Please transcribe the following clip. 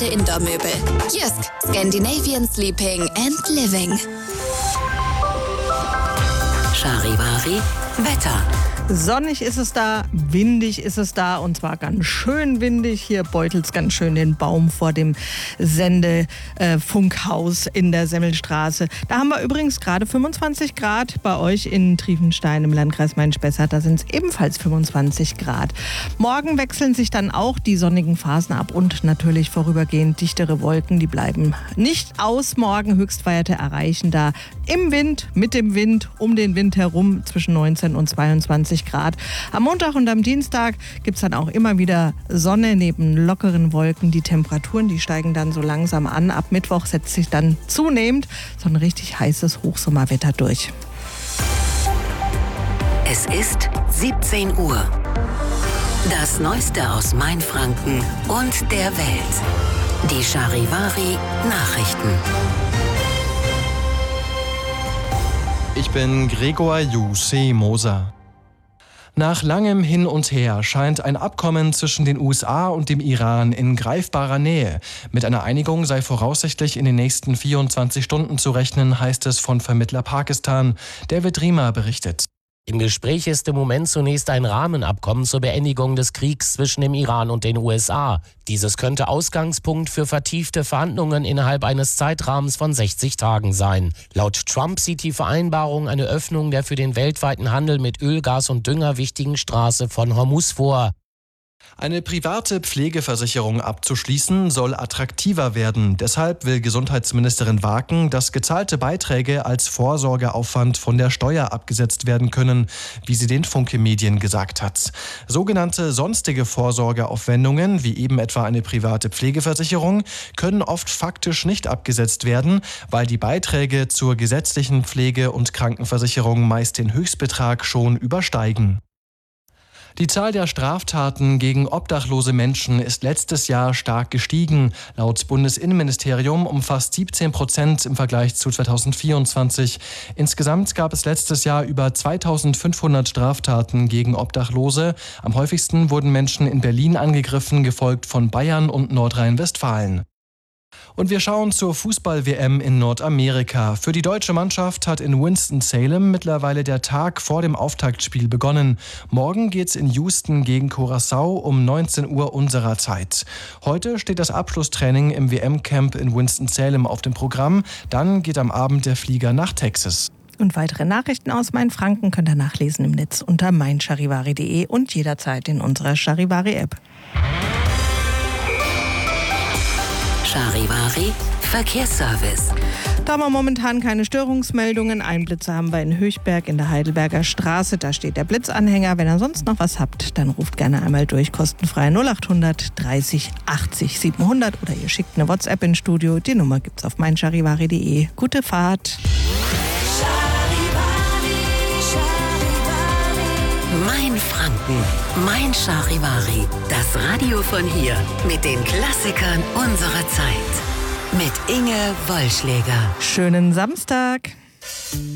Experte Indoor-Möbel. Jysk, Scandinavian Sleeping and Living. Charivari Wetter. Sonnig ist es da, windig ist es da und zwar ganz schön windig. Hier beutelt es ganz schön den Baum vor dem Sendefunkhaus in der Semmelstraße. Da haben wir übrigens gerade 25 Grad bei euch in Triefenstein im Landkreis Main-Spessart. Da sind es ebenfalls 25 Grad. Morgen wechseln sich dann auch die sonnigen Phasen ab und natürlich vorübergehend dichtere Wolken. Die bleiben nicht aus. Morgen Höchstwerte erreichen da im Wind, mit dem Wind, um den Wind herum zwischen 19 und 22 Grad. Am Montag und am Dienstag gibt es dann auch immer wieder Sonne neben lockeren Wolken. Die Temperaturen, die steigen dann so langsam an. Ab Mittwoch setzt sich dann zunehmend so ein richtig heißes Hochsommerwetter durch. Es ist 17 Uhr. Das Neueste aus Mainfranken und der Welt. Die Charivari Nachrichten. Ich bin Gregor Jussi-Moser. Nach langem Hin und Her scheint ein Abkommen zwischen den USA und dem Iran in greifbarer Nähe. Mit einer Einigung sei voraussichtlich in den nächsten 24 Stunden zu rechnen, heißt es von Vermittler Pakistan. David Riemer berichtet. Im Gespräch ist im Moment zunächst ein Rahmenabkommen zur Beendigung des Kriegs zwischen dem Iran und den USA. Dieses könnte Ausgangspunkt für vertiefte Verhandlungen innerhalb eines Zeitrahmens von 60 Tagen sein. Laut Trump sieht die Vereinbarung eine Öffnung der für den weltweiten Handel mit Öl, Gas und Dünger wichtigen Straße von Hormuz vor. Eine private Pflegeversicherung abzuschließen soll attraktiver werden. Deshalb will Gesundheitsministerin Waken, dass gezahlte Beiträge als Vorsorgeaufwand von der Steuer abgesetzt werden können, wie sie den Funke Medien gesagt hat. Sogenannte sonstige Vorsorgeaufwendungen, wie eben etwa eine private Pflegeversicherung, können oft faktisch nicht abgesetzt werden, weil die Beiträge zur gesetzlichen Pflege- und Krankenversicherung meist den Höchstbetrag schon übersteigen. Die Zahl der Straftaten gegen obdachlose Menschen ist letztes Jahr stark gestiegen. Laut Bundesinnenministerium um fast 17% im Vergleich zu 2024. Insgesamt gab es letztes Jahr über 2500 Straftaten gegen Obdachlose. Am häufigsten wurden Menschen in Berlin angegriffen, gefolgt von Bayern und Nordrhein-Westfalen. Und wir schauen zur Fußball-WM in Nordamerika. Für die deutsche Mannschaft hat in Winston-Salem mittlerweile der Tag vor dem Auftaktspiel begonnen. Morgen geht's in Houston gegen Curaçao um 19 Uhr unserer Zeit. Heute steht das Abschlusstraining im WM-Camp in Winston-Salem auf dem Programm. Dann geht am Abend der Flieger nach Texas. Und weitere Nachrichten aus Mainfranken könnt ihr nachlesen im Netz unter meincharivari.de und jederzeit in unserer Charivari-App. Charivari Verkehrsservice. Da haben wir momentan keine Störungsmeldungen. Einblitze haben wir in Höchberg in der Heidelberger Straße. Da steht der Blitzanhänger. Wenn ihr sonst noch was habt, dann ruft gerne einmal durch. Kostenfrei 0800 30 80 700 oder ihr schickt eine WhatsApp ins Studio. Die Nummer gibt's auf meincharivari.de. Gute Fahrt. Mainfranken, Mein Charivari. Das Radio von hier mit den Klassikern unserer Zeit. Mit Inge Wollschläger. Schönen Samstag.